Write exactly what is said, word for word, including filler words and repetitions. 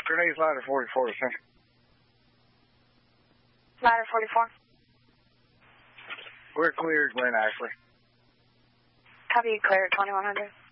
Grenades ladder forty-four, attention. Ladder forty-four. We're cleared, Glen Ashley. Copy, clear at twenty-one hundred.